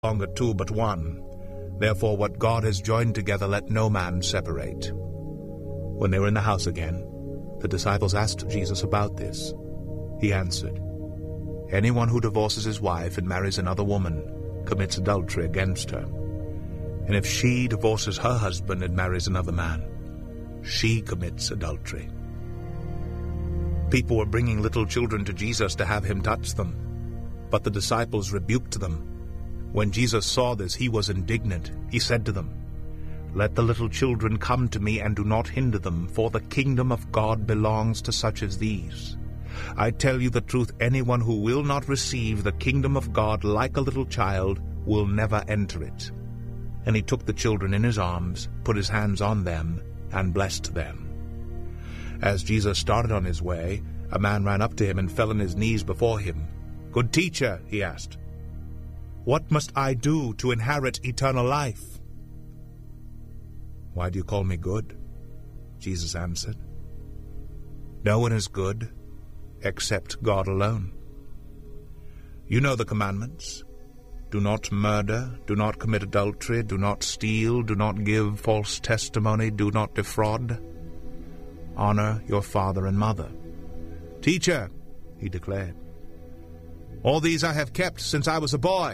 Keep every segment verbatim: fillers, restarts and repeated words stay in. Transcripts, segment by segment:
longer two but one. Therefore what God has joined together let no man separate. When they were in the house again, the disciples asked Jesus about this. He answered, Anyone who divorces his wife and marries another woman commits adultery against her. And if she divorces her husband and marries another man, she commits adultery. People were bringing little children to Jesus to have him touch them, but the disciples rebuked them. When Jesus saw this, he was indignant. He said to them, Let the little children come to me, and do not hinder them, for the kingdom of God belongs to such as these. I tell you the truth, anyone who will not receive the kingdom of God like a little child will never enter it. And he took the children in his arms, put his hands on them, and blessed them. As Jesus started on his way, a man ran up to him and fell on his knees before him. Good teacher, he asked, what must I do to inherit eternal life? Why do you call me good? Jesus answered. No one is good except God alone. You know the commandments. Do not murder, do not commit adultery, do not steal, do not give false testimony, do not defraud. Honor your father and mother. Teacher, he declared, all these I have kept since I was a boy.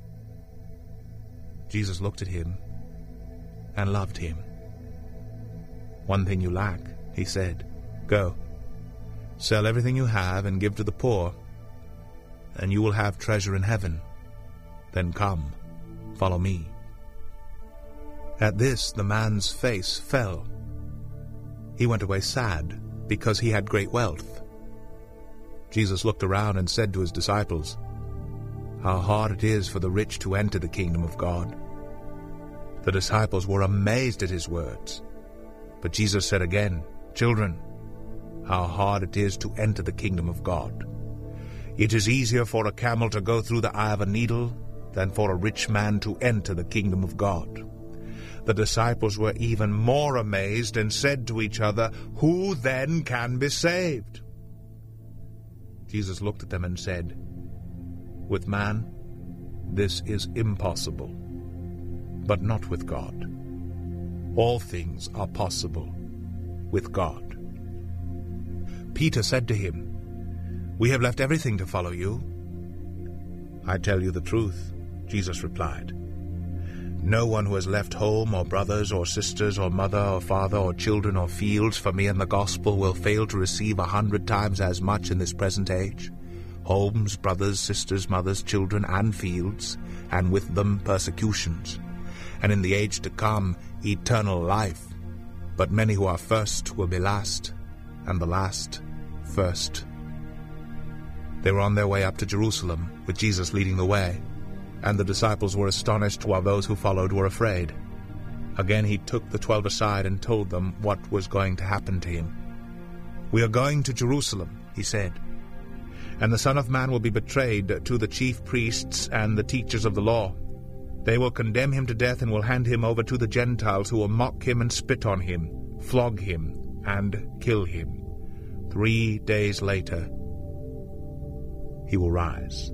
Jesus looked at him and loved him. One thing you lack, he said. Go, sell everything you have and give to the poor, and you will have treasure in heaven. Then come, follow me. At this the man's face fell. He went away sad, because he had great wealth. Jesus looked around and said to his disciples, How hard it is for the rich to enter the kingdom of God. The disciples were amazed at his words. But Jesus said again, Children, how hard it is to enter the kingdom of God. It is easier for a camel to go through the eye of a needle than for a rich man to enter the kingdom of God. The disciples were even more amazed and said to each other, Who then can be saved? Jesus looked at them and said, With man, this is impossible, but not with God. All things are possible with God. Peter said to him, We have left everything to follow you. I tell you the truth, Jesus replied. No one who has left home or brothers or sisters or mother or father or children or fields for me and the gospel will fail to receive a hundred times as much in this present age, homes, brothers, sisters, mothers, children, and fields, and with them persecutions, and in the age to come eternal life. But many who are first will be last, and the last first. They were on their way up to Jerusalem, with Jesus leading the way, and the disciples were astonished, while those who followed were afraid. Again he took the twelve aside and told them what was going to happen to him. We are going to Jerusalem, he said, and the Son of Man will be betrayed to the chief priests and the teachers of the law. They will condemn him to death and will hand him over to the Gentiles, who will mock him and spit on him, flog him, and kill him. Three days later, he will rise.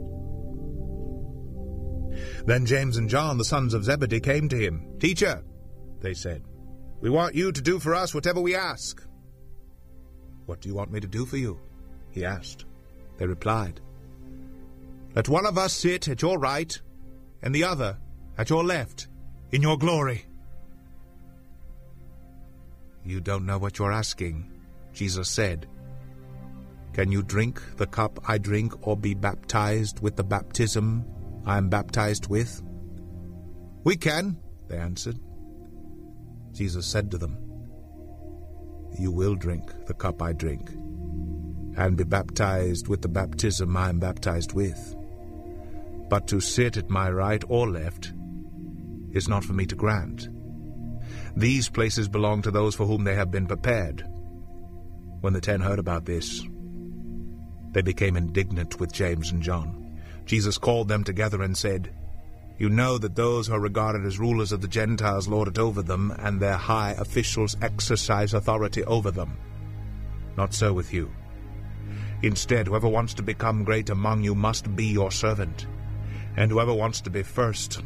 Then James and John, the sons of Zebedee, came to him. Teacher, they said, we want you to do for us whatever we ask. What do you want me to do for you? He asked. They replied, Let one of us sit at your right, and the other at your left, in your glory. You don't know what you're asking, Jesus said. Can you drink the cup I drink, or be baptized with the baptism I am baptized with? We can, they answered. Jesus said to them, You will drink the cup I drink, and be baptized with the baptism I am baptized with. But to sit at my right or left is not for me to grant. These places belong to those for whom they have been prepared. When the ten heard about this, they became indignant with James and John. Jesus called them together and said, You know that those who are regarded as rulers of the Gentiles lord it over them, and their high officials exercise authority over them. Not so with you. Instead, whoever wants to become great among you must be your servant, And whoever wants to be first